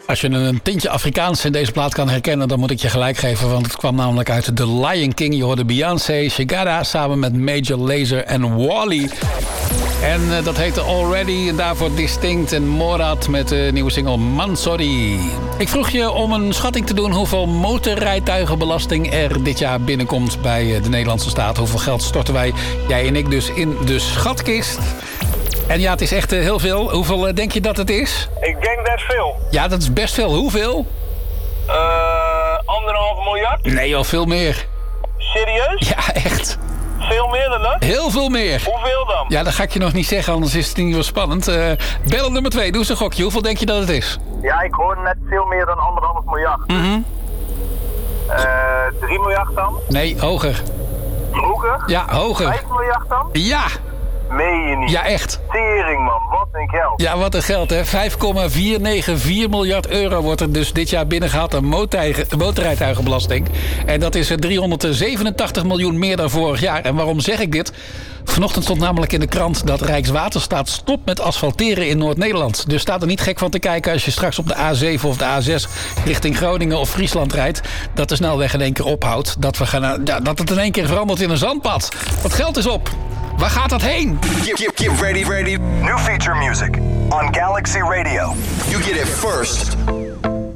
Als je een tintje Afrikaans in deze plaat kan herkennen, dan moet ik je gelijk geven. Want het kwam namelijk uit The Lion King. Je hoorde Beyoncé, Shigada samen met Major Lazer en Wally. En dat heette Already. En daarvoor Distinct en Morad met de nieuwe single Mansory. Ik vroeg je om een schatting te doen hoeveel motorrijtuigenbelasting er dit jaar binnenkomt bij de Nederlandse staat. Hoeveel geld storten wij, jij en ik, dus in de schatkist? En ja, het is echt heel veel. Hoeveel denk je dat het is? Ik denk best veel. Ja, dat is best veel. Hoeveel? 1,5 miljard? Nee joh, veel meer. Serieus? Ja, echt. Veel meer dan dat? Heel veel meer. Hoeveel dan? Ja, dat ga ik je nog niet zeggen, anders is het niet zo spannend. Bel nummer 2, doe eens een gokje. Hoeveel denk je dat het is? Ja, ik hoorde net veel meer dan 1,5 miljard. 3 miljard dan? Nee, hoger. Hoger? Ja, hoger. 5 miljard dan? Ja. Meen je niet? Ja, echt. Tering man, wat een geld. Ja, wat een geld hè. 5,494 miljard euro wordt er dus dit jaar binnengehaald aan motorrijtuigenbelasting. En dat is 387 miljoen meer dan vorig jaar. En waarom zeg ik dit? Vanochtend stond namelijk in de krant dat Rijkswaterstaat stopt met asfalteren in Noord-Nederland. Dus staat er niet gek van te kijken als je straks op de A7 of de A6 richting Groningen of Friesland rijdt. Dat de snelweg in één keer ophoudt. Dat het in één keer verandert in een zandpad. Het geld is op. Waar gaat dat heen? Get ready. New feature music on Galaxy Radio. You get it first